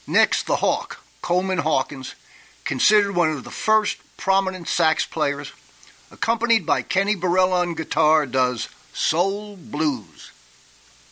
Next, the Hawk, Coleman Hawkins, considered one of the first prominent sax players, accompanied by Kenny Burrell on guitar, does Soul Blues.